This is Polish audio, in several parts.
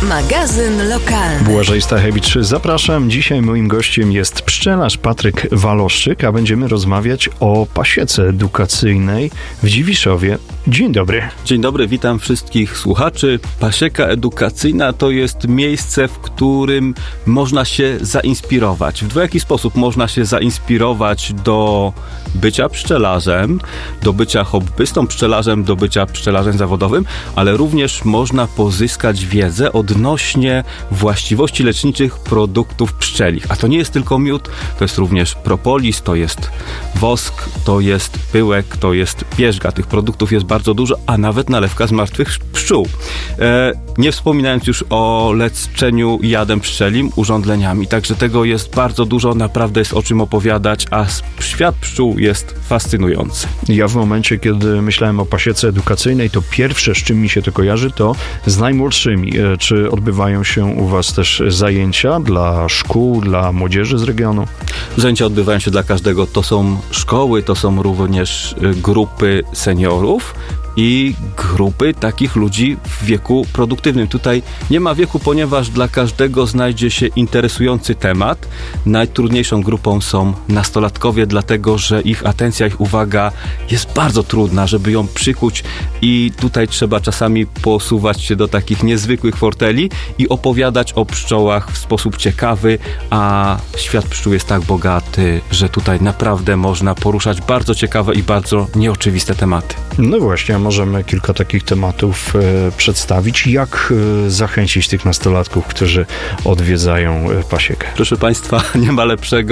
Magazyn lokalny. Błażej Stachewicz, zapraszam. Dzisiaj moim gościem jest pszczelarz Patryk Waloszczyk, a będziemy rozmawiać o pasiece edukacyjnej w Dziwiszowie. Dzień dobry. Dzień dobry, witam wszystkich słuchaczy. Pasieka edukacyjna to jest miejsce, w którym można się zainspirować. W dwojaki sposób można się zainspirować do bycia pszczelarzem, do bycia hobbystą pszczelarzem, do bycia pszczelarzem zawodowym, ale również można pozyskać wiedzę odnośnie właściwości leczniczych produktów pszczelich. A to nie jest tylko miód, to jest również propolis, to jest wosk, to jest pyłek, to jest pierzga. Tych produktów jest bardzo dużo, a nawet nalewka z martwych pszczół. Nie wspominając już o leczeniu jadem pszczelim, urządleniami. Także tego jest bardzo dużo, naprawdę jest o czym opowiadać, a świat pszczół jest fascynujący. Ja w momencie, kiedy myślałem o pasiece edukacyjnej, to pierwsze, z czym mi się to kojarzy, to z najmłodszymi. Czy odbywają się u was też zajęcia dla szkół, dla młodzieży z regionu? Zajęcia odbywają się dla każdego. To są szkoły, to są również grupy seniorów i grupy takich ludzi w wieku produktywnym. Tutaj nie ma wieku, ponieważ dla każdego znajdzie się interesujący temat. Najtrudniejszą grupą są nastolatkowie, dlatego że ich atencja, ich uwaga jest bardzo trudna, żeby ją przykuć i tutaj trzeba czasami posuwać się do takich niezwykłych forteli i opowiadać o pszczołach w sposób ciekawy, a świat pszczół jest tak bogaty, że tutaj naprawdę można poruszać bardzo ciekawe i bardzo nieoczywiste tematy. No właśnie, możemy kilka takich tematów przedstawić. Jak zachęcić tych nastolatków, którzy odwiedzają pasiekę? Proszę Państwa, nie ma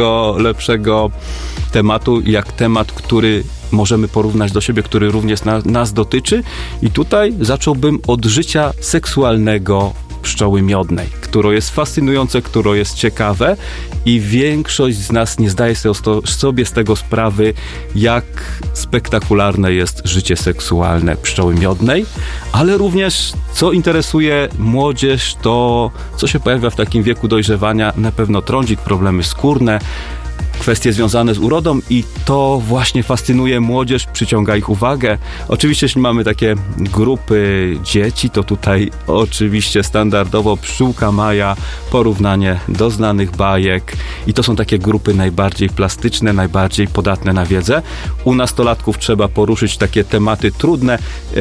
lepszego tematu, jak temat, który możemy porównać do siebie, który również nas dotyczy. I tutaj zacząłbym od życia seksualnego pszczoły miodnej, które jest fascynujące, które jest ciekawe i większość z nas nie zdaje sobie z tego sprawy, jak spektakularne jest życie seksualne pszczoły miodnej, ale również co interesuje młodzież, to co się pojawia w takim wieku dojrzewania, na pewno trądzik, problemy skórne, kwestie związane z urodą i to właśnie fascynuje młodzież, przyciąga ich uwagę. Oczywiście, jeśli mamy takie grupy dzieci, to tutaj oczywiście standardowo pszczółka Maja, porównanie do znanych bajek i to są takie grupy najbardziej plastyczne, najbardziej podatne na wiedzę. U nastolatków trzeba poruszyć takie tematy trudne,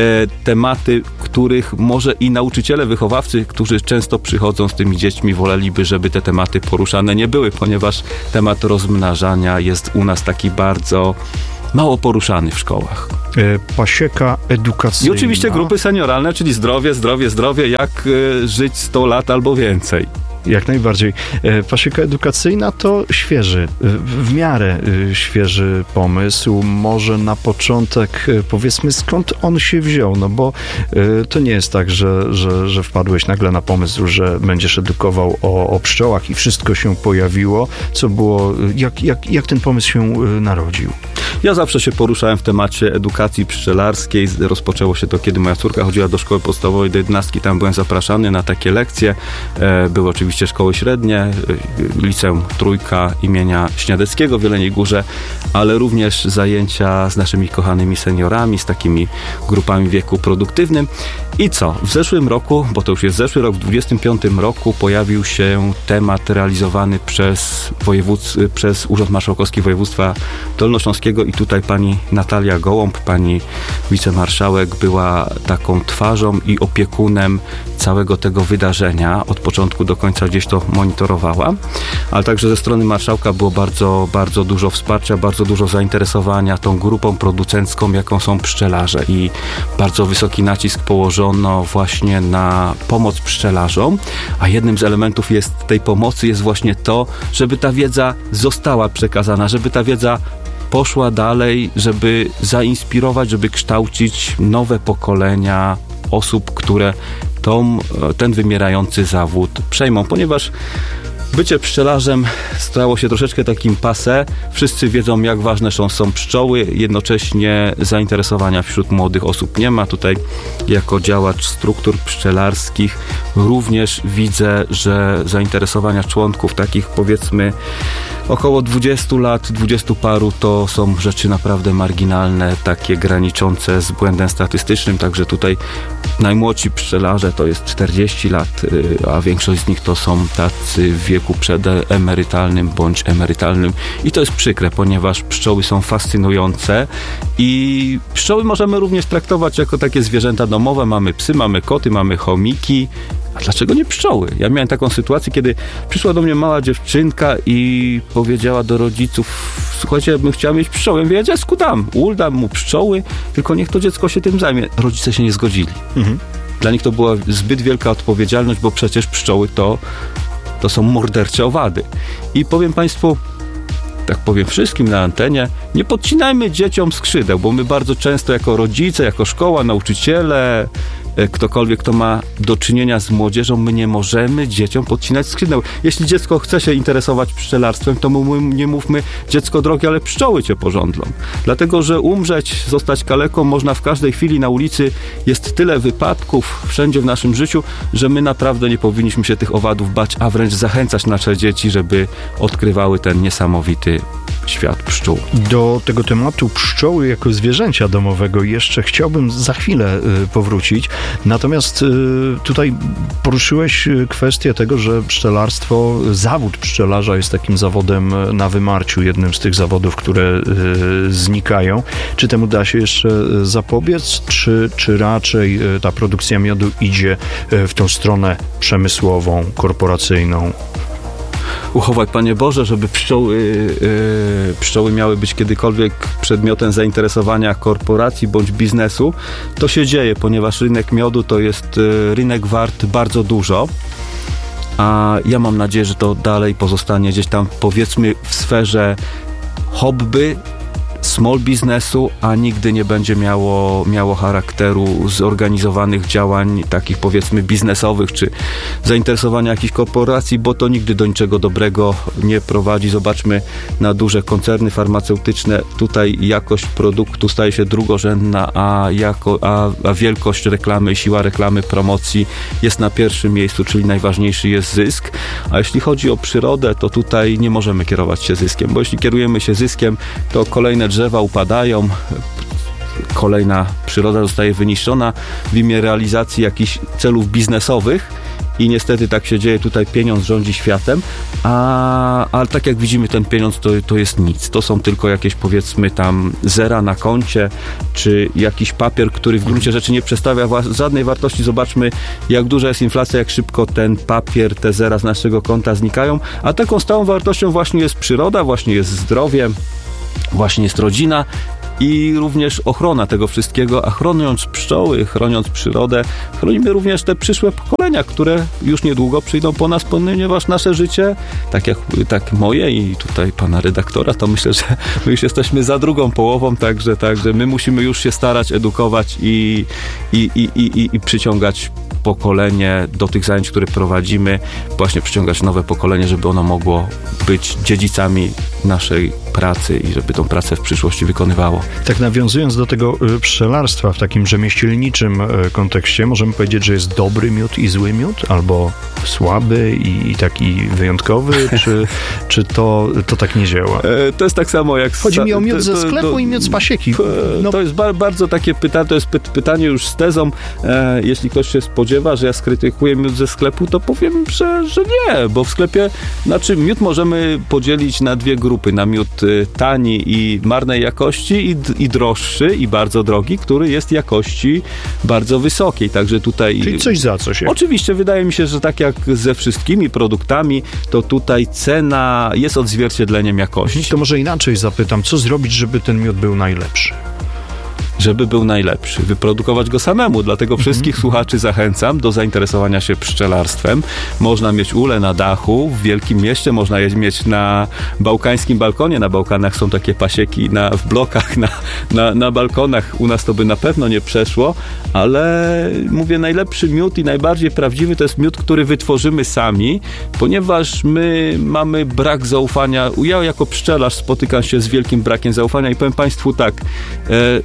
tematy, których może i nauczyciele, wychowawcy, którzy często przychodzą z tymi dziećmi, woleliby, żeby te tematy poruszane nie były, ponieważ temat rozmnażania jest u nas taki bardzo mało poruszany w szkołach. Pasieka edukacyjna. I oczywiście grupy senioralne, czyli zdrowie, jak żyć 100 lat albo więcej. Jak najbardziej. Pasieka edukacyjna to świeży, w miarę świeży pomysł. Może na początek powiedzmy, skąd on się wziął, no bo to nie jest tak, że wpadłeś nagle na pomysł, że będziesz edukował o pszczołach i wszystko się pojawiło. Co było, jak ten pomysł się narodził? Ja zawsze się poruszałem w temacie edukacji pszczelarskiej. Rozpoczęło się to, kiedy moja córka chodziła do szkoły podstawowej, do 11. Tam byłem zapraszany na takie lekcje. Były oczywiście szkoły średnie, liceum Trójka imienia Śniadeckiego w Jeleniej Górze, ale również zajęcia z naszymi kochanymi seniorami, z takimi grupami w wieku produktywnym. I co? W zeszłym roku, bo to już jest zeszły rok, w 25 roku pojawił się temat realizowany przez Urząd Marszałkowski Województwa Dolnośląskiego i tutaj pani Natalia Gołąb, pani wicemarszałek, była taką twarzą i opiekunem całego tego wydarzenia. Od początku do końca gdzieś to monitorowała, ale także ze strony marszałka było bardzo, bardzo dużo wsparcia, bardzo dużo zainteresowania tą grupą producencką, jaką są pszczelarze i bardzo wysoki nacisk położono właśnie na pomoc pszczelarzom, a jednym z elementów tej pomocy jest właśnie to, żeby ta wiedza została przekazana, żeby ta wiedza poszła dalej, żeby zainspirować, żeby kształcić nowe pokolenia osób, które ten wymierający zawód przejmą, ponieważ bycie pszczelarzem stało się troszeczkę takim passé. Wszyscy wiedzą, jak ważne są pszczoły. Jednocześnie zainteresowania wśród młodych osób nie ma. Tutaj jako działacz struktur pszczelarskich również widzę, że zainteresowania członków takich, powiedzmy, około 20 lat, 20 paru to są rzeczy naprawdę marginalne, takie graniczące z błędem statystycznym, także tutaj najmłodsi pszczelarze to jest 40 lat, a większość z nich to są tacy w wieku przedemerytalnym bądź emerytalnym i to jest przykre, ponieważ pszczoły są fascynujące i pszczoły możemy również traktować jako takie zwierzęta domowe. Mamy psy, mamy koty, mamy chomiki. A dlaczego nie pszczoły? Ja miałem taką sytuację, kiedy przyszła do mnie mała dziewczynka i powiedziała do rodziców: słuchajcie, bym chciała mieć pszczoły. Ja mówię: dziecku dam mu pszczoły, tylko niech to dziecko się tym zajmie. Rodzice się nie zgodzili. Dla nich to była zbyt wielka odpowiedzialność, bo przecież pszczoły to są mordercze owady. I powiem Państwu, tak powiem wszystkim na antenie, nie podcinajmy dzieciom skrzydeł, bo my bardzo często jako rodzice, jako szkoła, nauczyciele, ktokolwiek, kto ma do czynienia z młodzieżą, my nie możemy dzieciom podcinać skrzydeł. Jeśli dziecko chce się interesować pszczelarstwem, to nie mówmy: dziecko drogie, ale pszczoły cię pożądlą. Dlatego, że umrzeć, zostać kaleką można w każdej chwili na ulicy. Jest tyle wypadków wszędzie w naszym życiu, że my naprawdę nie powinniśmy się tych owadów bać, a wręcz zachęcać nasze dzieci, żeby odkrywały ten niesamowity świat pszczół. Do tego tematu pszczoły jako zwierzęcia domowego jeszcze chciałbym za chwilę powrócić. Natomiast tutaj poruszyłeś kwestię tego, że pszczelarstwo, zawód pszczelarza jest takim zawodem na wymarciu, jednym z tych zawodów, które znikają. Czy temu da się jeszcze zapobiec, czy raczej ta produkcja miodu idzie w tą stronę przemysłową, korporacyjną? Uchowaj, Panie Boże, żeby pszczoły miały być kiedykolwiek przedmiotem zainteresowania korporacji bądź biznesu. To się dzieje, ponieważ rynek miodu to jest rynek wart bardzo dużo, a ja mam nadzieję, że to dalej pozostanie gdzieś tam, powiedzmy, w sferze hobby, small biznesu, a nigdy nie będzie miało charakteru zorganizowanych działań takich, powiedzmy, biznesowych, czy zainteresowania jakichś korporacji, bo to nigdy do niczego dobrego nie prowadzi. Zobaczmy na duże koncerny farmaceutyczne. Tutaj jakość produktu staje się drugorzędna, a wielkość reklamy, siła reklamy, promocji jest na pierwszym miejscu, czyli najważniejszy jest zysk. A jeśli chodzi o przyrodę, to tutaj nie możemy kierować się zyskiem, bo jeśli kierujemy się zyskiem, to kolejne drzewa upadają, kolejna przyroda zostaje wyniszczona w imię realizacji jakichś celów biznesowych i niestety tak się dzieje. Tutaj pieniądz rządzi światem, a tak jak widzimy, ten pieniądz to jest nic. To są tylko jakieś, powiedzmy, tam zera na koncie, czy jakiś papier, który w gruncie rzeczy nie przedstawia żadnej wartości. Zobaczmy, jak duża jest inflacja, jak szybko ten papier, te zera z naszego konta znikają, a taką stałą wartością właśnie jest przyroda, właśnie jest zdrowie, właśnie jest rodzina i również ochrona tego wszystkiego, a chroniąc pszczoły, chroniąc przyrodę, chronimy również te przyszłe pokolenia, które już niedługo przyjdą po nas, ponieważ nasze życie, tak moje i tutaj pana redaktora, to myślę, że my już jesteśmy za drugą połową, także my musimy już się starać, edukować i przyciągać pokolenie do tych zajęć, które prowadzimy, właśnie przyciągać nowe pokolenie, żeby ono mogło być dziedzicami naszej pracy i żeby tą pracę w przyszłości wykonywało. Tak nawiązując do tego pszczelarstwa w takim rzemieślniczym kontekście, możemy powiedzieć, że jest dobry miód i zły miód, albo słaby i taki wyjątkowy, czy to tak nie działa? To jest tak samo jak... Chodzi mi o miód ze sklepu i miód z pasieki. To jest bardzo takie pytanie, to jest pytanie już z tezą. Jeśli ktoś się spodziewa, że ja skrytykuję miód ze sklepu, to powiem, że nie, bo w sklepie, miód możemy podzielić na dwie grupy, na miód tani i marnej jakości i droższy i bardzo drogi, który jest jakości bardzo wysokiej, także tutaj... Czyli coś za coś. Oczywiście, wydaje mi się, że tak jak ze wszystkimi produktami, to tutaj cena jest odzwierciedleniem jakości. To może inaczej zapytam, co zrobić, żeby ten miód był najlepszy? Żeby był najlepszy, wyprodukować go samemu. Dlatego wszystkich słuchaczy zachęcam do zainteresowania się pszczelarstwem. Można mieć ulę na dachu w wielkim mieście, można je mieć na bałkańskim balkonie. Na Bałkanach są takie pasieki w blokach, na balkonach. U nas to by na pewno nie przeszło, ale mówię, najlepszy miód i najbardziej prawdziwy to jest miód, który wytworzymy sami, ponieważ my mamy brak zaufania. Ja jako pszczelarz spotykam się z wielkim brakiem zaufania i powiem Państwu tak, że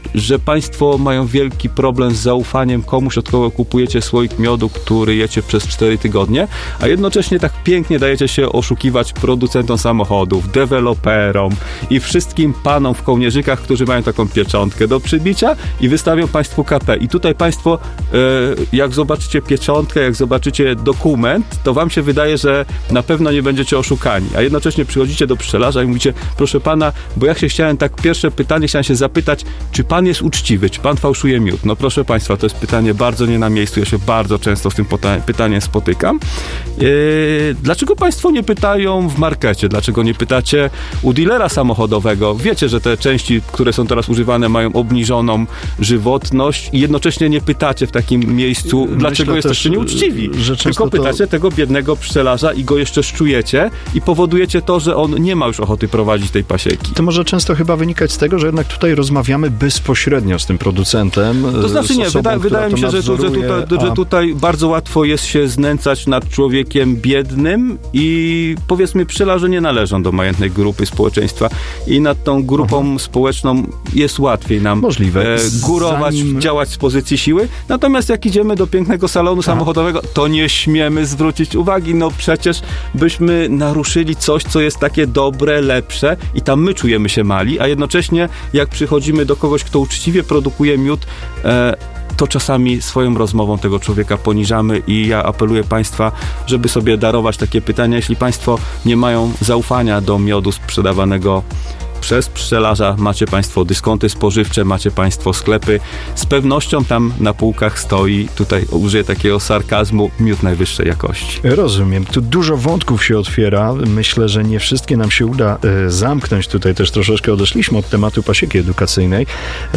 państwo mają wielki problem z zaufaniem komuś, od kogo kupujecie słoik miodu, który jecie przez 4 tygodnie, a jednocześnie tak pięknie dajecie się oszukiwać producentom samochodów, deweloperom i wszystkim panom w kołnierzykach, którzy mają taką pieczątkę do przybicia i wystawią państwu KP. I tutaj państwo, jak zobaczycie pieczątkę, jak zobaczycie dokument, to wam się wydaje, że na pewno nie będziecie oszukani, a jednocześnie przychodzicie do pszczelarza i mówicie, proszę pana, bo ja się chciałem pierwsze pytanie chciałem się zapytać, czy pan jest uczciwy, czy pan fałszuje miód? No proszę państwa, to jest pytanie bardzo nie na miejscu, ja się bardzo często z tym pytaniem spotykam. Dlaczego państwo nie pytają w markecie? Dlaczego nie pytacie u dealera samochodowego? Wiecie, że te części, które są teraz używane, mają obniżoną żywotność i jednocześnie nie pytacie w takim miejscu, dlaczego jesteście nieuczciwi. Tylko pytacie tego biednego pszczelarza i go jeszcze szczujecie i powodujecie to, że on nie ma już ochoty prowadzić tej pasieki. To może często chyba wynikać z tego, że jednak tutaj rozmawiamy bezpośrednio z tym producentem. To znaczy nie, wydaje mi się, że tutaj bardzo łatwo jest się znęcać nad człowiekiem biednym i powiedzmy pszczelarze nie należą do majętnej grupy społeczeństwa i nad tą grupą społeczną jest łatwiej nam górować, działać z pozycji siły. Natomiast jak idziemy do pięknego salonu samochodowego, to nie śmiemy zwrócić uwagi, no przecież byśmy naruszyli coś, co jest takie dobre, lepsze i tam my czujemy się mali, a jednocześnie jak przychodzimy do kogoś, kto uczciwie produkuje miód, to czasami swoją rozmową tego człowieka poniżamy i ja apeluję państwa, żeby sobie darować takie pytania, jeśli państwo nie mają zaufania do miodu sprzedawanego przez pszczelarza, macie państwo dyskonty spożywcze, macie państwo sklepy. Z pewnością tam na półkach stoi, tutaj użyję takiego sarkazmu, miód najwyższej jakości. Rozumiem. Tu dużo wątków się otwiera. Myślę, że nie wszystkie nam się uda zamknąć. Tutaj też troszeczkę odeszliśmy od tematu pasieki edukacyjnej.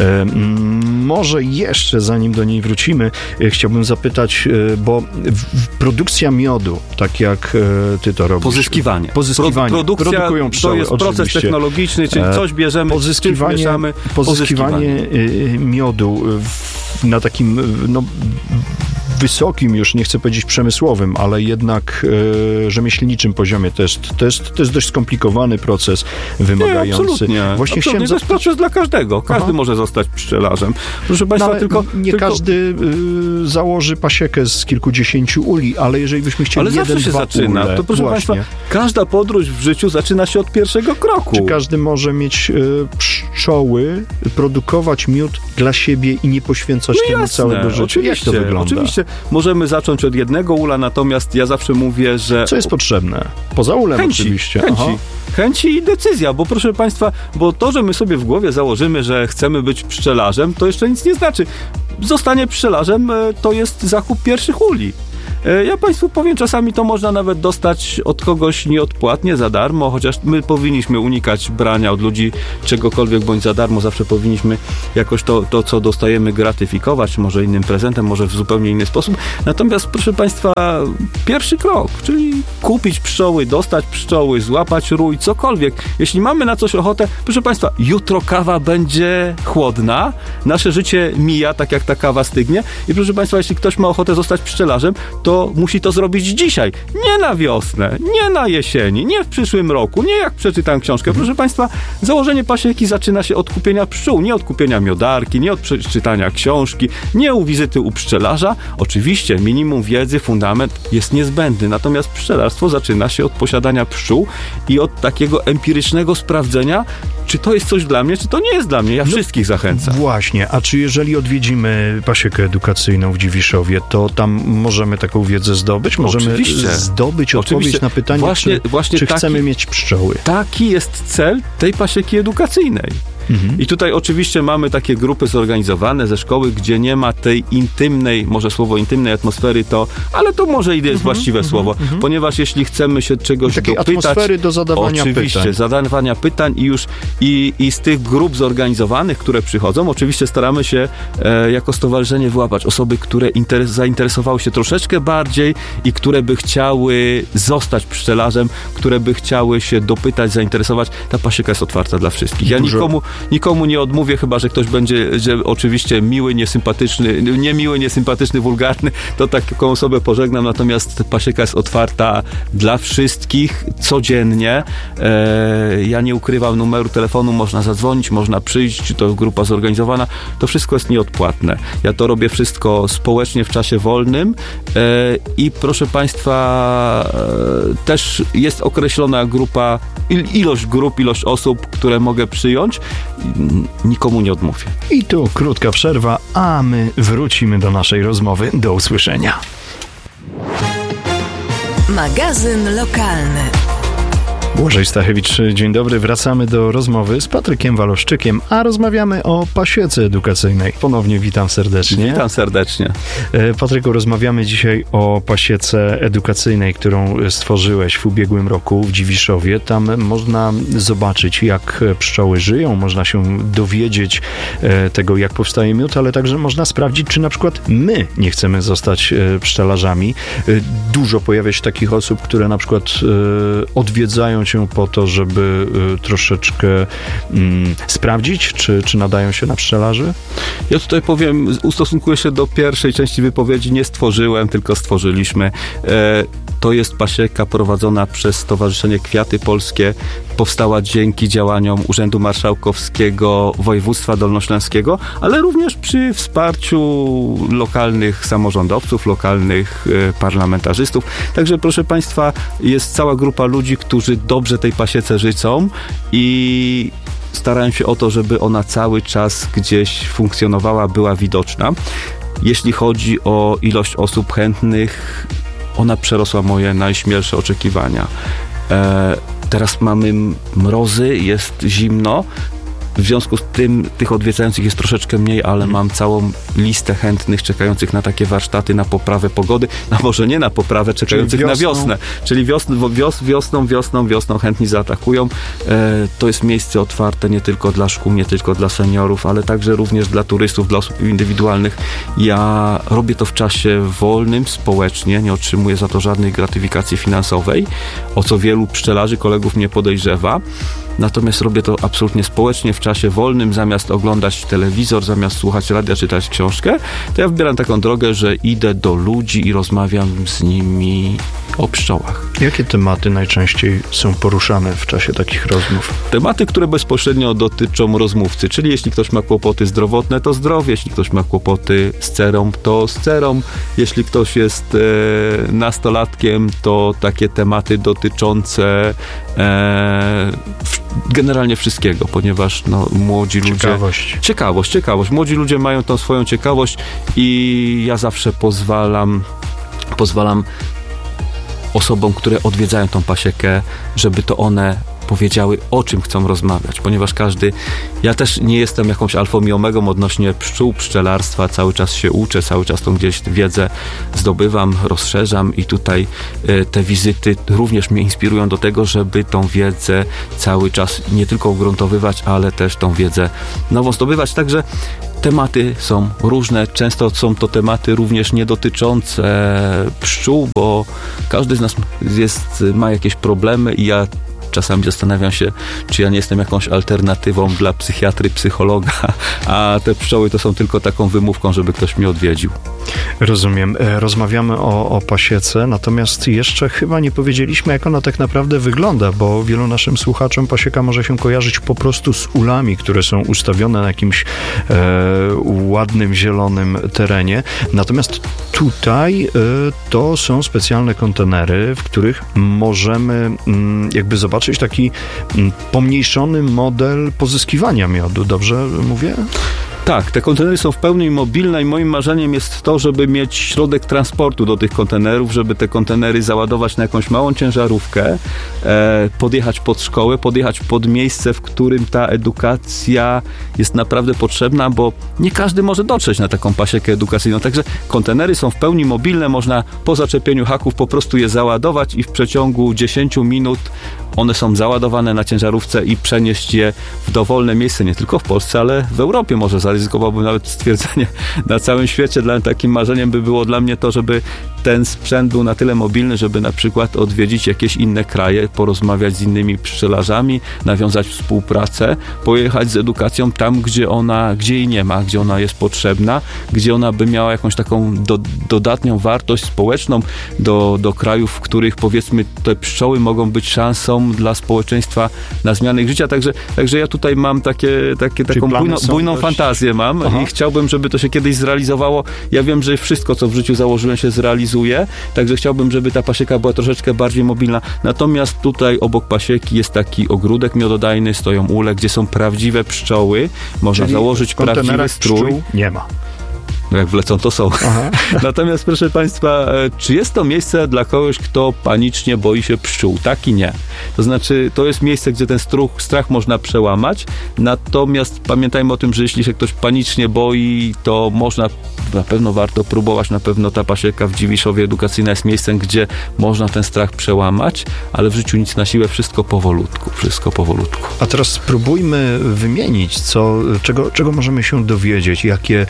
Może jeszcze, zanim do niej wrócimy, chciałbym zapytać, bo produkcja miodu, tak jak ty to robisz. Pozyskiwanie. Produkują pszczoły, to jest proces technologiczny, czyli coś bierzemy, pozyskiwanie miodu na takim wysokim, już nie chcę powiedzieć przemysłowym, ale jednak rzemieślniczym poziomie to jest dość skomplikowany proces wymagający. Nie, absolutnie. Właśnie to jest proces dla każdego. Każdy może zostać pszczelarzem. Proszę państwa, każdy założy pasiekę z kilkudziesięciu uli, ale jeżeli byśmy chcieli ale zawsze się zaczyna. To proszę państwa, każda podróż w życiu zaczyna się od pierwszego kroku. Czy każdy może mieć pszczoły, produkować miód dla siebie i nie poświęcać temu całego życia? Oczywiście, jak to wygląda? Oczywiście. Możemy zacząć od jednego ula, natomiast ja zawsze mówię, że... Co jest potrzebne? Poza ulem oczywiście. Chęci i decyzja, bo proszę państwa, bo to, że my sobie w głowie założymy, że chcemy być pszczelarzem, to jeszcze nic nie znaczy. Zostanie pszczelarzem to jest zakup pierwszych uli. Ja państwu powiem, czasami to można nawet dostać od kogoś nieodpłatnie, za darmo, chociaż my powinniśmy unikać brania od ludzi czegokolwiek bądź za darmo, zawsze powinniśmy jakoś to co dostajemy, gratyfikować, może innym prezentem, może w zupełnie inny sposób. Natomiast, proszę państwa, pierwszy krok, czyli kupić pszczoły, dostać pszczoły, złapać rój, cokolwiek. Jeśli mamy na coś ochotę, proszę państwa, jutro kawa będzie chłodna, nasze życie mija, tak jak ta kawa stygnie i proszę państwa, jeśli ktoś ma ochotę zostać pszczelarzem, to musi to zrobić dzisiaj. Nie na wiosnę, nie na jesieni, nie w przyszłym roku, nie jak przeczytam książkę. Proszę państwa, założenie pasieki zaczyna się od kupienia pszczół, nie od kupienia miodarki, nie od przeczytania książki, nie u wizyty u pszczelarza. Oczywiście minimum wiedzy, fundament jest niezbędny, natomiast pszczelarstwo zaczyna się od posiadania pszczół i od takiego empirycznego sprawdzenia, czy to jest coś dla mnie, czy to nie jest dla mnie. Ja wszystkich zachęcam. Właśnie, a czy jeżeli odwiedzimy pasiekę edukacyjną w Dziwiszowie, to tam możemy taką wiedzę zdobyć? Możemy zdobyć odpowiedź na pytanie, czy chcemy mieć pszczoły. Taki jest cel tej pasieki edukacyjnej. I tutaj oczywiście mamy takie grupy zorganizowane ze szkoły, gdzie nie ma tej intymnej, może słowo intymnej atmosfery, ale to może i jest właściwe słowo, ponieważ jeśli chcemy się czegoś takiej dopytać... atmosfery do zadawania pytań. Oczywiście, zadawania pytań i z tych grup zorganizowanych, które przychodzą, oczywiście staramy się jako stowarzyszenie wyłapać osoby, które zainteresowały się troszeczkę bardziej i które by chciały zostać pszczelarzem, które by chciały się dopytać, zainteresować. Ta pasieka jest otwarta dla wszystkich. Ja nikomu nie odmówię, chyba że ktoś będzie, że oczywiście miły, niesympatyczny, niemiły, niesympatyczny, wulgarny, to taką osobę pożegnam, natomiast pasieka jest otwarta dla wszystkich codziennie. Ja nie ukrywam numeru telefonu, można zadzwonić, można przyjść, czy to grupa zorganizowana, to wszystko jest nieodpłatne. Ja to robię wszystko społecznie w czasie wolnym i proszę Państwa, też jest określona grupa, ilość osób, które mogę przyjąć. Nikomu nie odmówię. I tu krótka przerwa, a my wrócimy do naszej rozmowy. Do usłyszenia. Magazyn lokalny. Błażej Stachewicz, dzień dobry. Wracamy do rozmowy z Patrykiem Waloszczykiem, a rozmawiamy o pasiece edukacyjnej. Ponownie witam serdecznie. Witam serdecznie. Patryku, rozmawiamy dzisiaj o pasiece edukacyjnej, którą stworzyłeś w ubiegłym roku w Dziwiszowie. Tam można zobaczyć, jak pszczoły żyją, można się dowiedzieć tego, jak powstaje miód, ale także można sprawdzić, czy na przykład my nie chcemy zostać pszczelarzami. Dużo pojawia się takich osób, które na przykład odwiedzają cię po to, żeby troszeczkę sprawdzić, czy nadają się na pszczelarzy? Ja tutaj powiem, ustosunkuję się do pierwszej części wypowiedzi. Nie stworzyłem, tylko stworzyliśmy. To jest pasieka prowadzona przez Stowarzyszenie Kwiaty Polskie. Powstała dzięki działaniom Urzędu Marszałkowskiego Województwa Dolnośląskiego, ale również przy wsparciu lokalnych samorządowców, lokalnych parlamentarzystów. Także proszę Państwa, jest cała grupa ludzi, którzy dobrze tej pasiece życzą i starają się o to, żeby ona cały czas gdzieś funkcjonowała, była widoczna. Jeśli chodzi o ilość osób chętnych, ona przerosła moje najśmielsze oczekiwania. Teraz mamy mrozy, jest zimno. W związku z tym tych odwiedzających jest troszeczkę mniej, ale mam całą listę chętnych czekających na takie warsztaty, na poprawę pogody, a może nie na poprawę, czekających na wiosnę. Czyli wiosną chętni zaatakują. To jest miejsce otwarte nie tylko dla szkół, nie tylko dla seniorów, ale także również dla turystów, dla osób indywidualnych. Ja robię to w czasie wolnym, społecznie, nie otrzymuję za to żadnej gratyfikacji finansowej, o co wielu pszczelarzy, kolegów mnie podejrzewa. Natomiast robię to absolutnie społecznie, w czasie wolnym, zamiast oglądać telewizor, zamiast słuchać radia, czytać książkę, to ja wybieram taką drogę, że idę do ludzi i rozmawiam z nimi o pszczołach. Jakie tematy najczęściej są poruszane w czasie takich rozmów? Tematy, które bezpośrednio dotyczą rozmówcy, czyli jeśli ktoś ma kłopoty zdrowotne, to zdrowie, jeśli ktoś ma kłopoty z cerą, to z cerą, jeśli ktoś jest nastolatkiem, to takie tematy dotyczące generalnie wszystkiego, ponieważ młodzi ludzie... Ciekawość. Młodzi ludzie mają tą swoją ciekawość i ja zawsze pozwalam osobom, które odwiedzają tą pasiekę, żeby to one powiedziały, o czym chcą rozmawiać, ponieważ ja też nie jestem jakąś alfą i omegą odnośnie pszczół, pszczelarstwa, cały czas się uczę, cały czas tą gdzieś wiedzę zdobywam, rozszerzam i tutaj te wizyty również mnie inspirują do tego, żeby tą wiedzę cały czas nie tylko ugruntowywać, ale też tą wiedzę nową zdobywać, także tematy są różne, często są to tematy również nie dotyczące pszczół, bo każdy z nas ma jakieś problemy i ja czasami zastanawiam się, czy ja nie jestem jakąś alternatywą dla psychiatry, psychologa, a te pszczoły to są tylko taką wymówką, żeby ktoś mnie odwiedził. Rozumiem. Rozmawiamy o pasiece, natomiast jeszcze chyba nie powiedzieliśmy, jak ona tak naprawdę wygląda, bo wielu naszym słuchaczom pasieka może się kojarzyć po prostu z ulami, które są ustawione na jakimś ładnym, zielonym terenie. Natomiast tutaj to są specjalne kontenery, w których możemy jakby zobaczyć taki pomniejszony model pozyskiwania miodu. Dobrze mówię? Tak, te kontenery są w pełni mobilne i moim marzeniem jest to, żeby mieć środek transportu do tych kontenerów, żeby te kontenery załadować na jakąś małą ciężarówkę, podjechać pod szkołę, podjechać pod miejsce, w którym ta edukacja jest naprawdę potrzebna, bo nie każdy może dotrzeć na taką pasiekę edukacyjną. Także kontenery są w pełni mobilne, można po zaczepieniu haków po prostu je załadować i w przeciągu 10 minut one są załadowane na ciężarówce i przenieść je w dowolne miejsce, nie tylko w Polsce, ale w Europie może. Zaryzykowałbym nawet stwierdzenie na całym świecie. Takim marzeniem by było dla mnie to, żeby ten sprzęt był na tyle mobilny, żeby na przykład odwiedzić jakieś inne kraje, porozmawiać z innymi pszczelarzami, nawiązać współpracę, pojechać z edukacją tam, gdzie jej nie ma, gdzie ona jest potrzebna, gdzie ona by miała jakąś taką dodatnią wartość społeczną do krajów, w których powiedzmy te pszczoły mogą być szansą dla społeczeństwa na zmianę ich życia. Także ja tutaj mam taką bujną fantazję mam. Aha. I chciałbym, żeby to się kiedyś zrealizowało. Ja wiem, że wszystko, co w życiu założyłem, się zrealizuje, także chciałbym, żeby ta pasieka była troszeczkę bardziej mobilna. Natomiast tutaj obok pasieki jest taki ogródek miododajny, stoją ule, gdzie są prawdziwe pszczoły. Można założyć prawdziwy strój. Nie ma. No jak wlecą, to są. Natomiast proszę Państwa, czy jest to miejsce dla kogoś, kto panicznie boi się pszczół? Tak i nie. To znaczy, to jest miejsce, gdzie ten strach można przełamać, natomiast pamiętajmy o tym, że jeśli się ktoś panicznie boi, to na pewno warto próbować, na pewno ta pasieka w Dziwiszowie edukacyjna jest miejscem, gdzie można ten strach przełamać, ale w życiu nic na siłę, wszystko powolutku. A teraz spróbujmy wymienić, czego możemy się dowiedzieć, jakie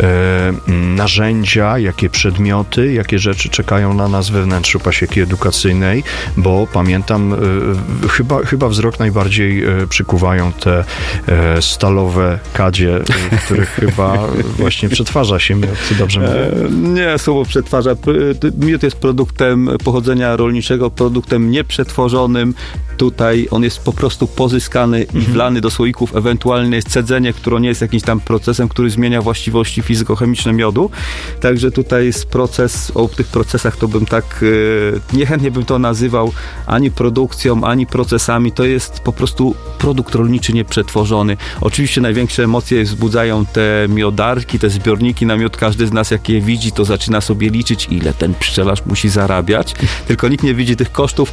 narzędzia, jakie przedmioty, jakie rzeczy czekają na nas we wnętrzu pasieki edukacyjnej, bo pamiętam, chyba wzrok najbardziej przykuwają te stalowe kadzie, których chyba właśnie przetwarza się miód, dobrze mówię? Nie, słowo przetwarza. Miód jest produktem pochodzenia rolniczego, produktem nieprzetworzonym. Tutaj on jest po prostu pozyskany i wlany do słoików, ewentualnie jest cedzenie, które nie jest jakimś tam procesem, który zmienia właściwości fizykochemiczne miodu. Także tutaj jest proces, o tych procesach to bym tak niechętnie bym to nazywał ani produkcją, ani procesami. To jest po prostu produkt rolniczy nieprzetworzony. Oczywiście największe emocje wzbudzają te miodarki, te zbiorniki na miód. Każdy z nas, jak je widzi, to zaczyna sobie liczyć, ile ten pszczelarz musi zarabiać. Tylko nikt nie widzi tych kosztów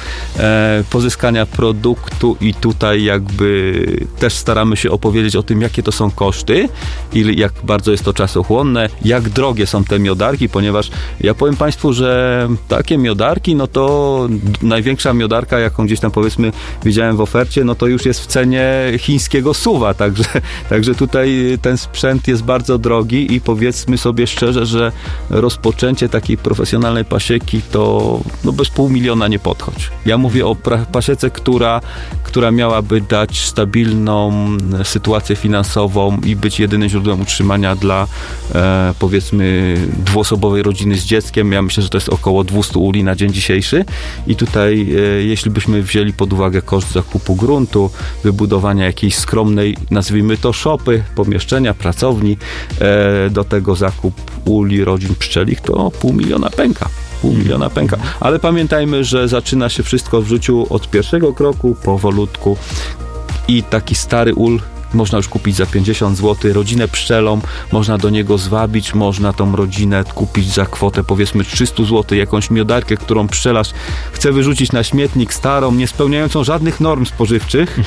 pozyskania produktu i tutaj jakby też staramy się opowiedzieć o tym, jakie to są koszty, jak bardzo jest to czasochłonne, jak drogie są te miodarki, ponieważ ja powiem Państwu, że takie miodarki, no to największa miodarka, jaką gdzieś tam powiedzmy widziałem w ofercie, no to już jest w cenie chińskiego SUV-a, także tutaj ten sprzęt jest bardzo drogi i powiedzmy sobie szczerze, że rozpoczęcie takiej profesjonalnej pasieki to bez $500,000 nie podchodzi. Ja mówię o pasiece, która miałaby dać stabilną sytuację finansową i być jedynym źródłem utrzymania dla powiedzmy dwuosobowej rodziny z dzieckiem. Ja myślę, że to jest około 200 uli na dzień dzisiejszy i tutaj jeśli byśmy wzięli pod uwagę koszt zakupu gruntu, wybudowania jakiejś skromnej, nazwijmy to szopy, pomieszczenia, pracowni, do tego zakup uli rodzin pszczelich, to $500,000 pęka. $500,000 pęka. Ale pamiętajmy, że zaczyna się wszystko w życiu od pierwszego kroku, powolutku i taki stary ul można już kupić za 50 zł, rodzinę pszczelą, można do niego zwabić, można tą rodzinę kupić za kwotę powiedzmy 300 zł, jakąś miodarkę, którą pszczelarz chce wyrzucić na śmietnik, starą, nie spełniającą żadnych norm spożywczych,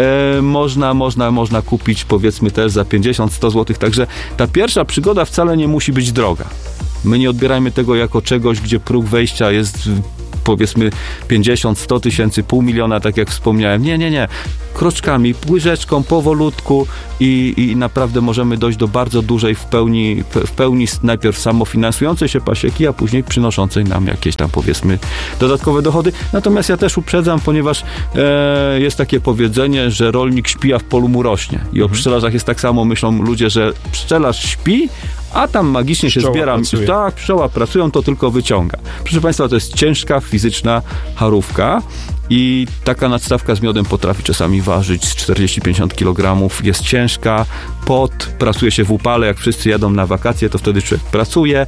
można kupić powiedzmy też za 50-100 zł, także ta pierwsza przygoda wcale nie musi być droga. My nie odbierajmy tego jako czegoś, gdzie próg wejścia jest powiedzmy 50-100 tysięcy, $500,000, tak jak wspomniałem. Nie. Kroczkami, łyżeczką, powolutku i naprawdę możemy dojść do bardzo dużej w pełni najpierw samofinansującej się pasieki, a później przynoszącej nam jakieś tam powiedzmy dodatkowe dochody. Natomiast ja też uprzedzam, ponieważ jest takie powiedzenie, że rolnik śpi, a w polu mu rośnie. I o pszczelarzach jest tak samo, myślą ludzie, że pszczelarz śpi, a tam magicznie się zbiera. Tak, pszczoła pracują, to tylko wyciąga. Proszę Państwa, to jest ciężka, fizyczna charówka i taka nadstawka z miodem potrafi czasami ważyć 40-50 kg. Jest ciężka, pracuje się w upale, jak wszyscy jadą na wakacje, to wtedy człowiek pracuje.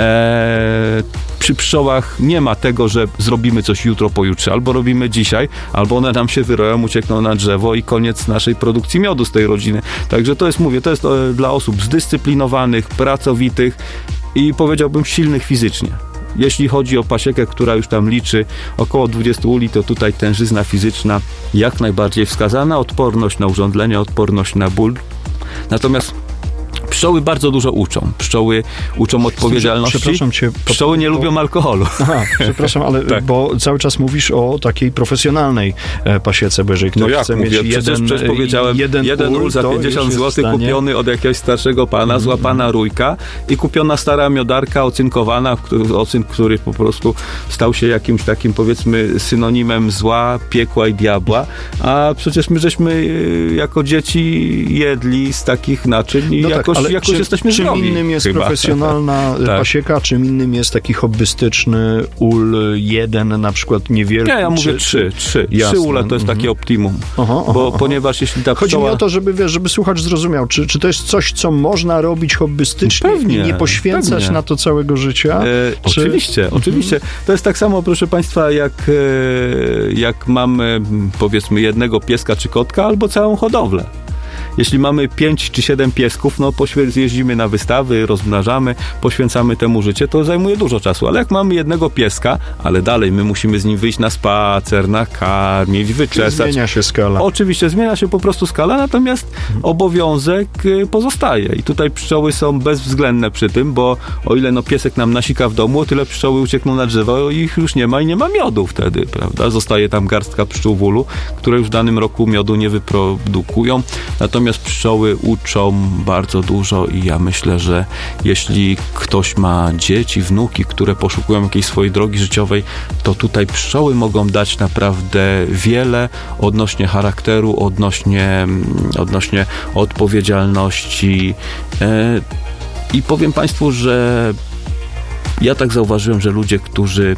Przy pszczołach nie ma tego, że zrobimy coś jutro, pojutrze, albo robimy dzisiaj, albo one nam się wyroją, uciekną na drzewo i koniec naszej produkcji miodu z tej rodziny. Także to jest dla osób zdyscyplinowanych, pracowitych i powiedziałbym silnych fizycznie. Jeśli chodzi o pasiekę, która już tam liczy około 20 uli, to tutaj tężyzna fizyczna jak najbardziej wskazana, odporność na urządlenie, odporność na ból. Natomiast Pszczoły bardzo dużo uczą. Pszczoły uczą odpowiedzialności. Przepraszam cię. Pszczoły nie lubią alkoholu. Aha, przepraszam, ale Tak. bo cały czas mówisz o takiej profesjonalnej pasiece, bo jeżeli ktoś chce mieć przecież powiedziałem, jeden ul za 50 zł kupiony od jakiegoś starszego pana, złapana rójka i kupiona stara miodarka ocynkowana, ocynk, który po prostu stał się jakimś takim, powiedzmy, synonimem zła, piekła i diabła, a przecież my żeśmy jako dzieci jedli z takich naczyń i jakoś jesteśmy zdrowi. Czym innym jest profesjonalna pasieka, czym innym jest taki hobbystyczny ul jeden, na przykład niewielki. Nie, ja mówię trzy. Trzy ule to jest takie optimum. Ponieważ jeśli ta Chodzi mi o to, żeby słuchacz zrozumiał, czy to jest coś, co można robić hobbystycznie i nie poświęcać na to całego życia? Oczywiście. To jest tak samo, proszę państwa, jak mamy, powiedzmy, jednego pieska czy kotka, albo całą hodowlę. Jeśli mamy 5 czy 7 piesków, jeździmy na wystawy, rozmnażamy, poświęcamy temu życie, to zajmuje dużo czasu. Ale jak mamy jednego pieska, ale dalej my musimy z nim wyjść na spacer, nakarmić, wyczesać. Zmienia się skala. Oczywiście, zmienia się po prostu skala, natomiast obowiązek pozostaje. I tutaj pszczoły są bezwzględne przy tym, bo o ile piesek nam nasika w domu, o tyle pszczoły uciekną na drzewo, ich już nie ma i nie ma miodu wtedy, prawda? Zostaje tam garstka pszczół w ulu, które już w danym roku miodu nie wyprodukują. Natomiast pszczoły uczą bardzo dużo i ja myślę, że jeśli ktoś ma dzieci, wnuki, które poszukują jakiejś swojej drogi życiowej, to tutaj pszczoły mogą dać naprawdę wiele odnośnie charakteru, odnośnie odpowiedzialności. I powiem państwu, że ja tak zauważyłem, że ludzie, którzy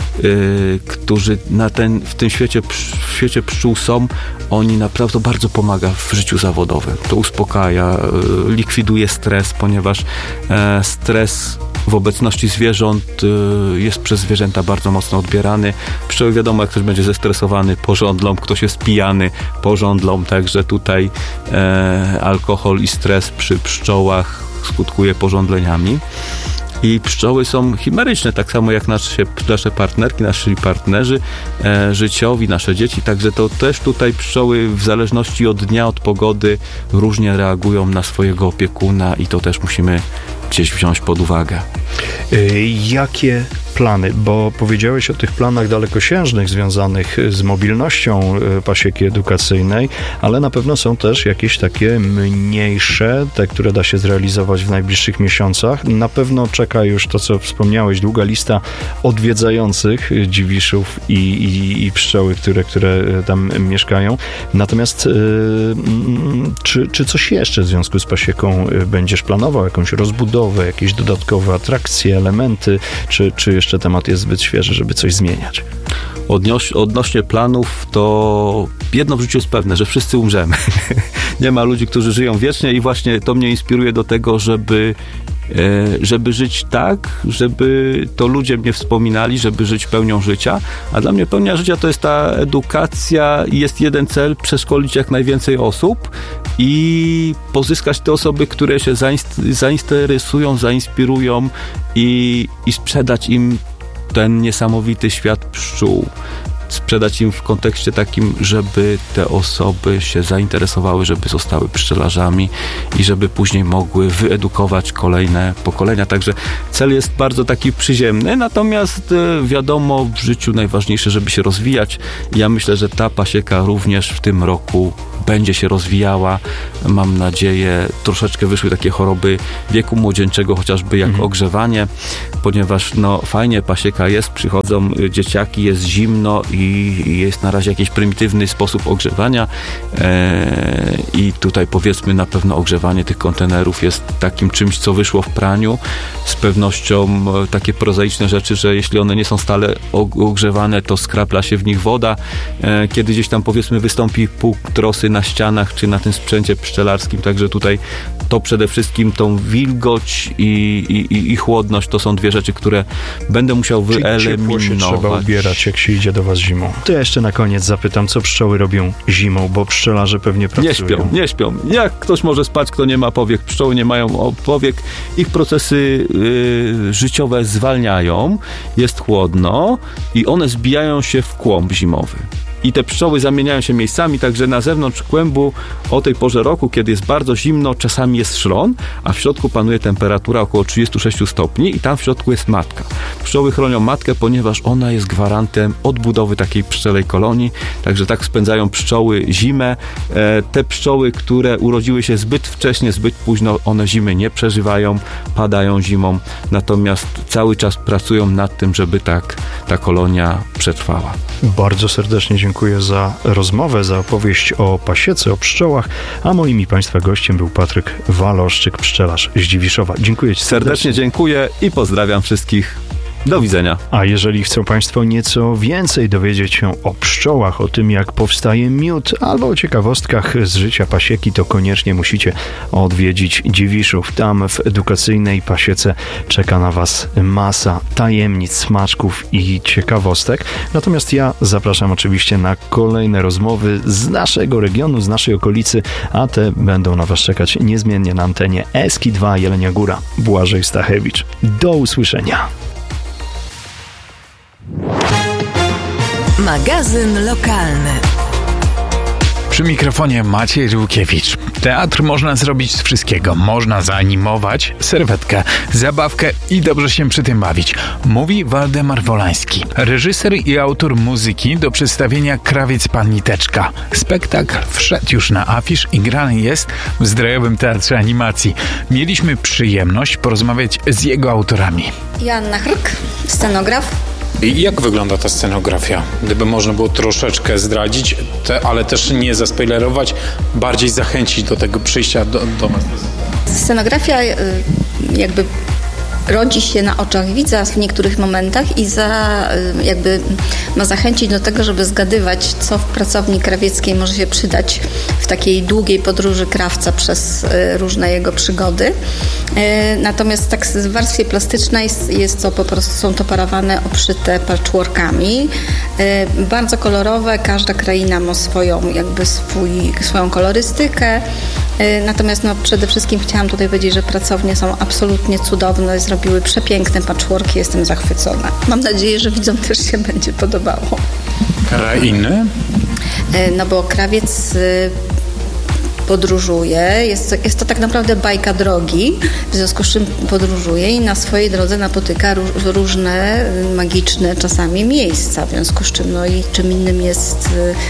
w tym świecie pszczół są, oni naprawdę bardzo pomaga w życiu zawodowym. To uspokaja, likwiduje stres, ponieważ stres w obecności zwierząt jest przez zwierzęta bardzo mocno odbierany. Pszczoły, wiadomo, jak ktoś będzie zestresowany, pożądlą, ktoś jest pijany, pożądlą, także tutaj alkohol i stres przy pszczołach skutkuje pożądleniami. I pszczoły są chimeryczne, tak samo jak nasze partnerki, nasi partnerzy życiowi, nasze dzieci. Także to też tutaj pszczoły w zależności od dnia, od pogody różnie reagują na swojego opiekuna i to też musimy gdzieś wziąć pod uwagę. Jakie plany? Bo powiedziałeś o tych planach dalekosiężnych związanych z mobilnością pasieki edukacyjnej, ale na pewno są też jakieś takie mniejsze, te, które da się zrealizować w najbliższych miesiącach. Na pewno czeka już to, co wspomniałeś, długa lista odwiedzających Dziwiszów i pszczoły, które tam mieszkają. Natomiast czy coś jeszcze w związku z pasieką będziesz planował? Jakąś rozbudowę, jakieś dodatkowe atrakcje, elementy, czy jeszcze temat jest zbyt świeży, żeby coś zmieniać? Odnośnie planów, to jedno w życiu jest pewne, że wszyscy umrzemy. Nie ma ludzi, którzy żyją wiecznie i właśnie to mnie inspiruje do tego, żeby żyć tak, żeby to ludzie mnie wspominali, żeby żyć pełnią życia, a dla mnie pełnia życia to jest ta edukacja i jest jeden cel, przeszkolić jak najwięcej osób i pozyskać te osoby, które się zainteresują, zainspirują i sprzedać im ten niesamowity świat pszczół. Sprzedać im w kontekście takim, żeby te osoby się zainteresowały, żeby zostały pszczelarzami i żeby później mogły wyedukować kolejne pokolenia. Także cel jest bardzo taki przyziemny, natomiast wiadomo, w życiu najważniejsze, żeby się rozwijać. Ja myślę, że ta pasieka również w tym roku będzie się rozwijała. Mam nadzieję, troszeczkę wyszły takie choroby wieku młodzieńczego, chociażby jak ogrzewanie, ponieważ fajnie pasieka jest, przychodzą dzieciaki, jest zimno i jest na razie jakiś prymitywny sposób ogrzewania i tutaj powiedzmy na pewno ogrzewanie tych kontenerów jest takim czymś, co wyszło w praniu. Z pewnością takie prozaiczne rzeczy, że jeśli one nie są stale ogrzewane, to skrapla się w nich woda. Kiedy gdzieś tam powiedzmy wystąpi pług trosy na ścianach, czy na tym sprzęcie pszczelarskim, także tutaj to przede wszystkim tą wilgoć i chłodność to są dwie rzeczy, które będę musiał wyeliminować. Ciepło się trzeba ubierać, jak się idzie do was zimą. To ja jeszcze na koniec zapytam, co pszczoły robią zimą, bo pszczelarze pewnie pracują. Nie śpią. Jak ktoś może spać, kto nie ma powiek? Pszczoły nie mają powiek. Ich procesy życiowe zwalniają, jest chłodno i one zbijają się w kłąb zimowy. i te pszczoły zamieniają się miejscami, także na zewnątrz kłębu o tej porze roku, kiedy jest bardzo zimno, czasami jest szron, a w środku panuje temperatura około 36 stopni i tam w środku jest matka. Pszczoły chronią matkę, ponieważ ona jest gwarantem odbudowy takiej pszczelej kolonii, także tak spędzają pszczoły zimę. Te pszczoły, które urodziły się zbyt wcześnie, zbyt późno, one zimy nie przeżywają, padają zimą, natomiast cały czas pracują nad tym, żeby ta kolonia przetrwała. Bardzo serdecznie dziękuję za rozmowę, za opowieść o pasiece, o pszczołach, a moim i Państwa gościem był Patryk Waloszczyk, pszczelarz z Dziwiszowa. Dziękuję Ci serdecznie. Dziękuję i pozdrawiam wszystkich. Do widzenia. A jeżeli chcą Państwo nieco więcej dowiedzieć się o pszczołach, o tym jak powstaje miód, albo o ciekawostkach z życia pasieki, to koniecznie musicie odwiedzić Dziwiszów. Tam w edukacyjnej pasiece czeka na Was masa tajemnic, smaczków i ciekawostek. Natomiast ja zapraszam oczywiście na kolejne rozmowy z naszego regionu, z naszej okolicy, a te będą na Was czekać niezmiennie na antenie Eski 2 Jelenia Góra. Błażej Stachewicz. Do usłyszenia. Magazyn lokalny. Przy mikrofonie Maciej Żółkiewicz. Teatr można zrobić z wszystkiego. Można zaanimować, serwetkę, zabawkę i dobrze się przy tym bawić. Mówi Waldemar Wolański, reżyser i autor muzyki do przedstawienia Krawiec Pan Niteczka. Spektakl wszedł już na afisz i grany jest w Zdrojowym Teatrze Animacji. Mieliśmy przyjemność porozmawiać z jego autorami. Joanna Hrk, scenograf. I jak wygląda ta scenografia? Gdyby można było troszeczkę zdradzić, ale też nie zaspoilerować, bardziej zachęcić do tego przyjścia do nas. Scenografia jakby rodzi się na oczach widza w niektórych momentach i ma zachęcić do tego, żeby zgadywać, co w pracowni krawieckiej może się przydać w takiej długiej podróży krawca przez różne jego przygody. Natomiast tak w warstwie plastycznej są to parawane obszyte patchworkami. Bardzo kolorowe, każda kraina ma swoją kolorystykę. Natomiast przede wszystkim chciałam tutaj powiedzieć, że pracownie są absolutnie cudowne, zrobiły przepiękne patchworki, jestem zachwycona. Mam nadzieję, że widzom też się będzie podobało. Krainy? No bo krawiec podróżuje, jest to tak naprawdę bajka drogi, w związku z czym podróżuje i na swojej drodze napotyka różne magiczne czasami miejsca, w związku z czym i czym innym jest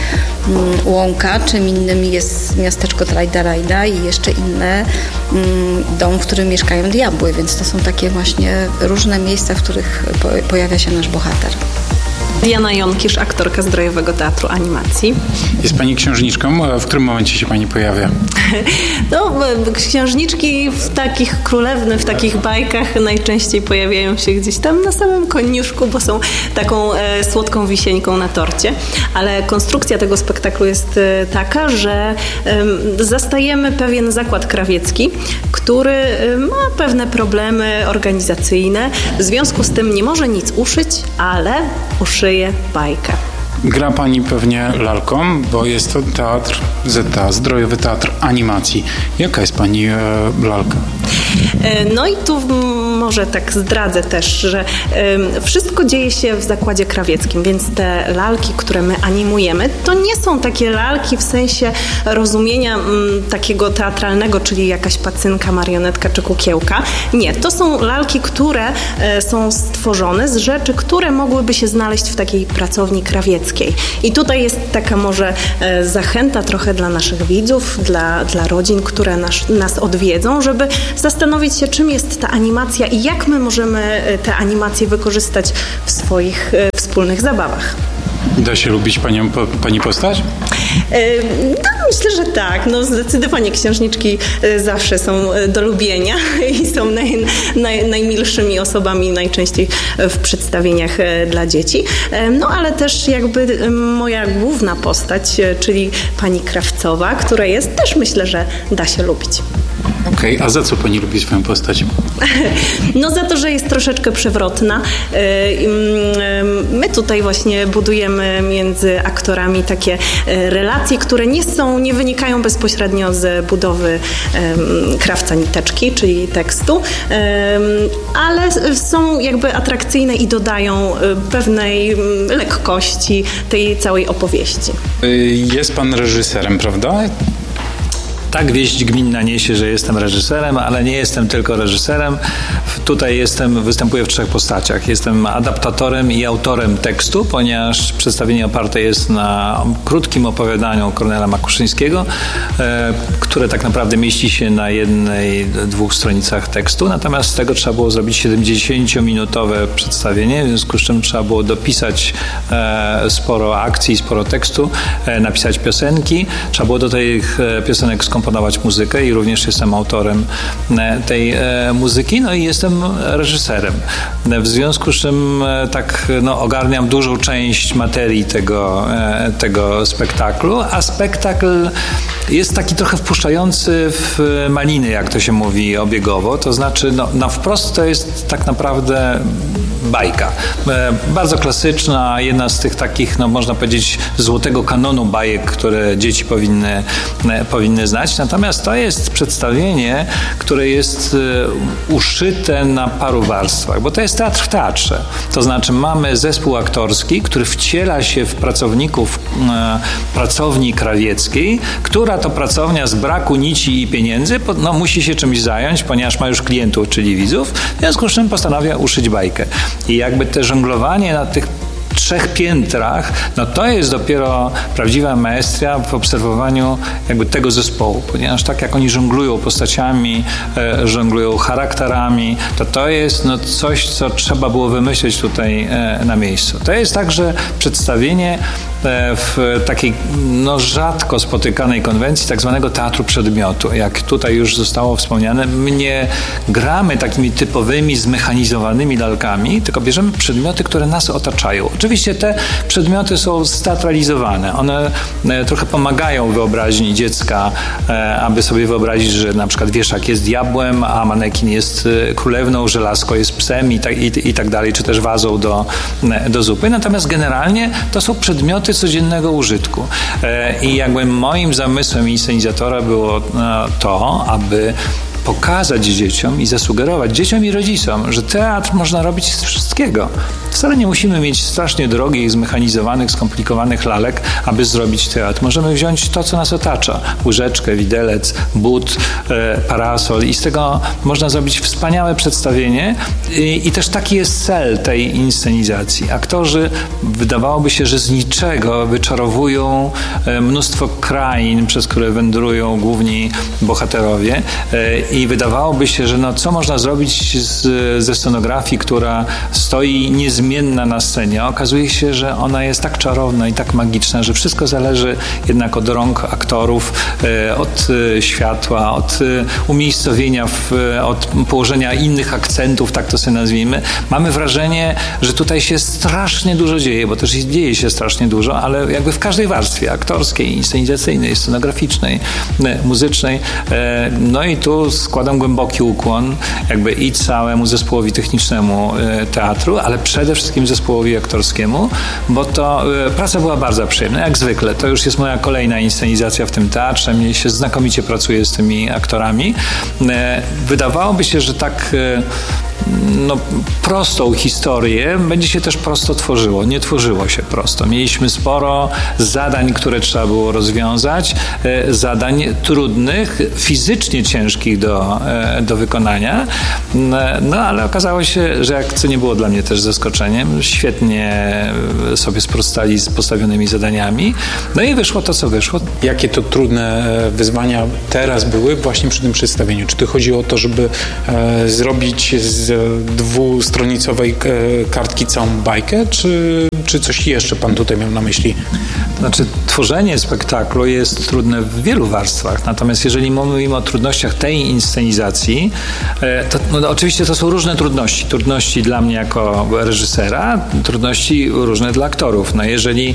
łąka, czym innym jest miasteczko Trajda i jeszcze inne dom, w którym mieszkają diabły, więc to są takie właśnie różne miejsca, w których pojawia się nasz bohater. Diana Jonkisz, aktorka Zdrojowego Teatru Animacji. Jest Pani księżniczką. W którym momencie się Pani pojawia? No, księżniczki w takich królewnych, w takich bajkach najczęściej pojawiają się gdzieś tam na samym koniuszku, bo są taką słodką wisieńką na torcie. Ale konstrukcja tego spektaklu jest taka, że zastajemy pewien zakład krawiecki, który ma pewne problemy organizacyjne. W związku z tym nie może nic uszyć, ale uszyje bajkę. Gra Pani pewnie lalką, bo jest to teatr ZTA, Zdrojowy Teatr Animacji. Jaka jest Pani lalka? No i tu może tak zdradzę też, że wszystko dzieje się w zakładzie krawieckim, więc te lalki, które my animujemy, to nie są takie lalki w sensie rozumienia takiego teatralnego, czyli jakaś pacynka, marionetka czy kukiełka. Nie, to są lalki, które są stworzone z rzeczy, które mogłyby się znaleźć w takiej pracowni krawieckiej. I tutaj jest taka może zachęta trochę dla naszych widzów, dla rodzin, które nas odwiedzą, żeby zastanowić się, czym jest ta animacja i jak my możemy te animacje wykorzystać w swoich wspólnych zabawach. Da się lubić Pani postać? No, myślę, że tak. No, zdecydowanie księżniczki zawsze są do lubienia i są najmilszymi osobami najczęściej w przedstawieniach dla dzieci. No, ale też jakby moja główna postać, czyli pani Krawcowa, która jest, też myślę, że da się lubić. Okej, a za co Pani lubi swoją postać? No za to, że jest troszeczkę przewrotna. my tutaj właśnie budujemy między aktorami takie relacje, które nie wynikają bezpośrednio z budowy krawca niteczki, czyli tekstu, ale są jakby atrakcyjne i dodają pewnej lekkości tej całej opowieści. Jest pan reżyserem, prawda? Tak, wieść gminna niesie, że jestem reżyserem, ale nie jestem tylko reżyserem. Tutaj występuję w 3 postaciach. Jestem adaptatorem i autorem tekstu, ponieważ przedstawienie oparte jest na krótkim opowiadaniu Kornela Makuszyńskiego, które tak naprawdę mieści się na 1-2 stronicach tekstu. Natomiast z tego trzeba było zrobić 70-minutowe przedstawienie, w związku z czym trzeba było dopisać sporo akcji, sporo tekstu, napisać piosenki. Trzeba było do tych piosenek skomponować muzykę i również jestem autorem tej muzyki, no i jestem reżyserem. W związku z czym ogarniam dużą część materii tego spektaklu, a spektakl jest taki trochę wpuszczający w maliny, jak to się mówi obiegowo, to znaczy na wprost to jest tak naprawdę bajka. Bardzo klasyczna, jedna z tych takich, można powiedzieć, złotego kanonu bajek, które dzieci powinny znać. Natomiast to jest przedstawienie, które jest uszyte na paru warstwach, bo to jest teatr w teatrze. To znaczy mamy zespół aktorski, który wciela się w pracowników pracowni krawieckiej, która to pracownia z braku nici i pieniędzy musi się czymś zająć, ponieważ ma już klientów, czyli widzów, w związku z czym postanawia uszyć bajkę. I jakby te żonglowanie na tych 3 piętrach, to jest dopiero prawdziwa maestria w obserwowaniu jakby tego zespołu, ponieważ tak jak oni żonglują postaciami, żonglują charakterami, to jest coś, co trzeba było wymyśleć tutaj na miejscu. To jest także przedstawienie w takiej rzadko spotykanej konwencji tak zwanego teatru przedmiotu. Jak tutaj już zostało wspomniane, my nie gramy takimi typowymi, zmechanizowanymi lalkami, tylko bierzemy przedmioty, które nas otaczają. Oczywiście te przedmioty są steatralizowane. One trochę pomagają wyobraźni dziecka, aby sobie wyobrazić, że na przykład wieszak jest diabłem, a manekin jest królewną, żelazko jest psem i tak dalej, czy też wazą do zupy. Natomiast generalnie to są przedmioty codziennego użytku. I jakby moim zamysłem inscenizatora było to, aby pokazać dzieciom i zasugerować dzieciom i rodzicom, że teatr można robić z wszystkiego. Wcale nie musimy mieć strasznie drogich, zmechanizowanych, skomplikowanych lalek, aby zrobić teatr. Możemy wziąć to, co nas otacza. Łyżeczkę, widelec, but, parasol i z tego można zrobić wspaniałe przedstawienie i też taki jest cel tej inscenizacji. Aktorzy, wydawałoby się, że z niczego wyczarowują mnóstwo krain, przez które wędrują główni bohaterowie i wydawałoby się, że co można zrobić ze scenografii, która stoi niezmienna na scenie. Okazuje się, że ona jest tak czarowna i tak magiczna, że wszystko zależy jednak od rąk aktorów, od światła, od umiejscowienia, od położenia innych akcentów, tak to sobie nazwijmy. Mamy wrażenie, że tutaj się strasznie dużo dzieje, bo też dzieje się strasznie dużo, ale jakby w każdej warstwie aktorskiej, inscenizacyjnej, scenograficznej, muzycznej. No i tu składam głęboki ukłon jakby i całemu zespołowi technicznemu teatru, ale przede wszystkim zespołowi aktorskiemu, bo to praca była bardzo przyjemna, jak zwykle. To już jest moja kolejna inscenizacja w tym teatrze. Mnie się znakomicie pracuje z tymi aktorami. Wydawałoby się, że tak prostą historię będzie się też prosto tworzyło. Nie tworzyło się prosto. Mieliśmy sporo zadań, które trzeba było rozwiązać, zadań trudnych, fizycznie ciężkich do wykonania, ale okazało się, że co nie było dla mnie też zaskoczeniem, świetnie sobie sprostali z postawionymi zadaniami, i wyszło to, co wyszło. Jakie to trudne wyzwania teraz były właśnie przy tym przedstawieniu? Czy to chodziło o to, żeby zrobić z 2-stronicowej kartki całą bajkę, czy coś jeszcze pan tutaj miał na myśli? Znaczy, tworzenie spektaklu jest trudne w wielu warstwach, natomiast jeżeli mówimy o trudnościach tej inscenizacji, to No, oczywiście to są różne trudności. Trudności dla mnie jako reżysera, trudności różne dla aktorów. No, jeżeli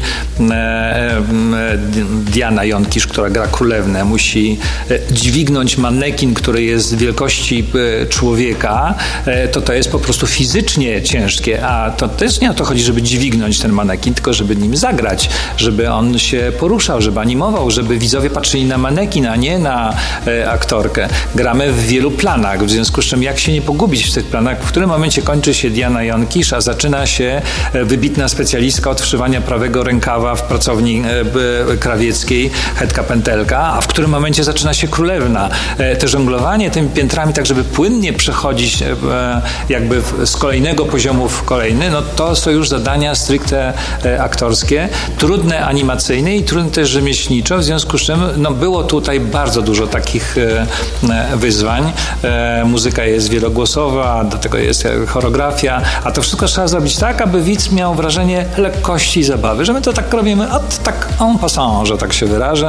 Diana Jonkisz, która gra Królewnę, musi dźwignąć manekin, który jest wielkości człowieka, to jest po prostu fizycznie ciężkie, a to też nie o to chodzi, żeby dźwignąć ten manekin, tylko żeby nim zagrać, żeby on się poruszał, żeby animował, żeby widzowie patrzyli na manekin, a nie na aktorkę. Gramy w wielu planach, w związku z czym jak się nie pogubić w tych planach, w którym momencie kończy się Diana Jonkisz, a zaczyna się wybitna specjalistka od wszywania prawego rękawa w pracowni krawieckiej, Hedka Pętelka, a w którym momencie zaczyna się Królewna. To żonglowanie tymi piętrami, tak żeby płynnie przechodzić jakby z kolejnego poziomu w kolejny, no to są już zadania stricte aktorskie, trudne animacyjnie i trudne też rzemieślniczo, w związku z czym no, było tutaj bardzo dużo takich wyzwań. Muzyka jest wielogłosowa, do tego jest choreografia, a to wszystko trzeba zrobić tak, aby widz miał wrażenie lekkości i zabawy, że my to tak robimy, tak en passant, że tak się wyrażę.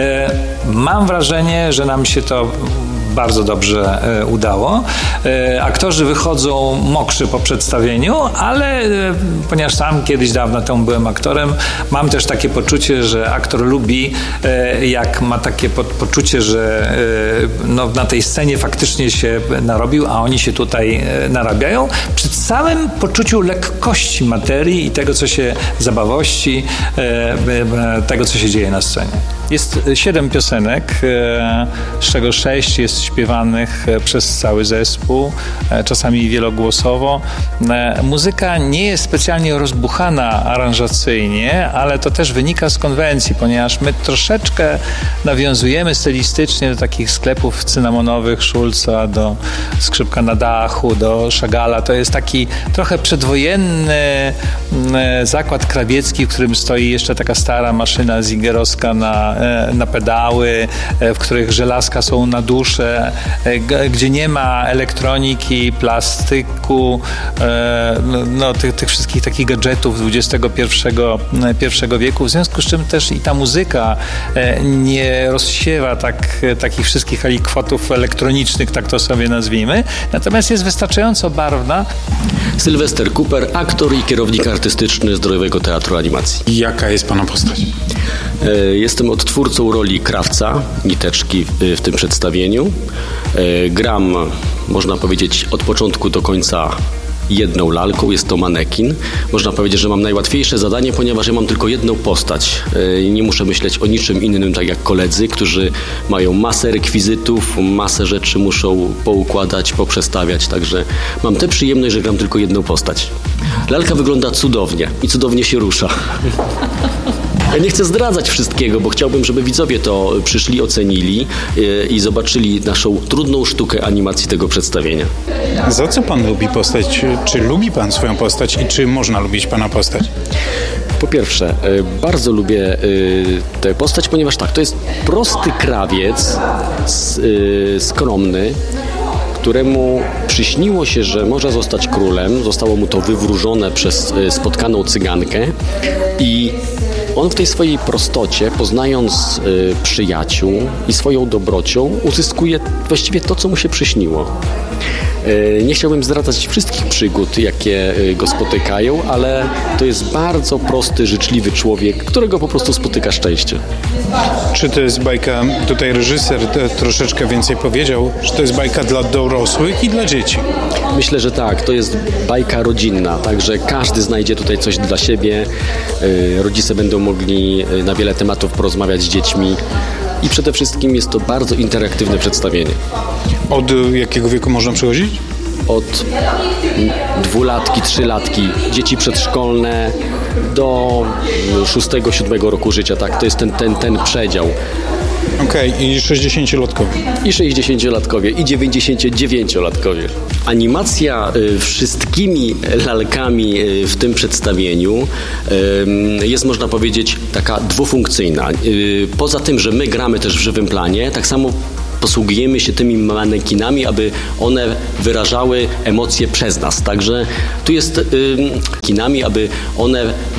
Mam wrażenie, że nam się to bardzo dobrze udało. Aktorzy wychodzą mokrzy po przedstawieniu, ale ponieważ sam kiedyś dawno temu byłem aktorem, mam też takie poczucie, że aktor lubi, jak ma takie poczucie, że no, na tej scenie faktycznie się narobił, a oni się tutaj narabiają, przy całym poczuciu lekkości materii i tego, co się, zabawości, tego, co się dzieje na scenie. Jest 7 piosenek, z czego 6 jest śpiewanych przez cały zespół, czasami wielogłosowo. Muzyka nie jest specjalnie rozbuchana aranżacyjnie, ale to też wynika z konwencji, ponieważ my troszeczkę nawiązujemy stylistycznie do takich sklepów cynamonowych Schulza, do Skrzypka na dachu, do Chagalla. To jest taki trochę przedwojenny zakład krawiecki, w którym stoi jeszcze taka stara maszyna zigerowska na pedały, w których żelazka są na dusze, gdzie nie ma elektroniki, plastyku, no, tych wszystkich takich gadżetów XXI wieku, w związku z czym też i ta muzyka nie rozsiewa takich wszystkich alikwotów elektronicznych, tak to sobie nazwijmy, natomiast jest wystarczająco barwna. Sylwester Cooper, aktor i kierownik artystyczny Zdrojowego Teatru Animacji. Jaka jest pana postać? Jestem odtwórcą roli krawca, Niteczki w tym przedstawieniu. Gram, można powiedzieć, od początku do końca jedną lalką, jest to manekin. Można powiedzieć, że mam najłatwiejsze zadanie, ponieważ ja mam tylko jedną postać. Nie muszę myśleć o niczym innym, tak jak koledzy, którzy mają masę rekwizytów, masę rzeczy muszą poukładać, poprzestawiać, także mam tę przyjemność, że gram tylko jedną postać. Lalka wygląda cudownie i cudownie się rusza. Ja nie chcę zdradzać wszystkiego, bo chciałbym, żeby widzowie to przyszli, ocenili i zobaczyli naszą trudną sztukę animacji tego przedstawienia. Za co pan lubi postać? Czy lubi pan swoją postać i czy można lubić pana postać? Po pierwsze, bardzo lubię tę postać, ponieważ tak, to jest prosty krawiec, skromny, któremu przyśniło się, że może zostać królem. Zostało mu to wywróżone przez spotkaną cygankę i on w tej swojej prostocie, poznając przyjaciół i swoją dobrocią, uzyskuje właściwie to, co mu się przyśniło. Nie chciałbym zdradzać wszystkich przygód, jakie go spotykają, ale to jest bardzo prosty, życzliwy człowiek, którego po prostu spotyka szczęście. Czy to jest bajka, tutaj reżyser troszeczkę więcej powiedział, że to jest bajka dla dorosłych i dla dzieci? Myślę, że tak, to jest bajka rodzinna, także każdy znajdzie tutaj coś dla siebie. Rodzice będą mogli na wiele tematów porozmawiać z dziećmi i przede wszystkim jest to bardzo interaktywne przedstawienie. Od jakiego wieku można przychodzić? Od 2-latki, 3-latki, dzieci przedszkolne do 6-7 roku życia, tak, to jest ten przedział. Okej, i 60-latkowie. I 60-latkowie, i 99-latkowie. Animacja wszystkimi lalkami w tym przedstawieniu jest, można powiedzieć, taka dwufunkcyjna. Poza tym, że my gramy też w żywym planie, tak samo posługujemy się tymi manekinami, aby one wyrażały emocje przez nas. Także tu jest kinami, aby one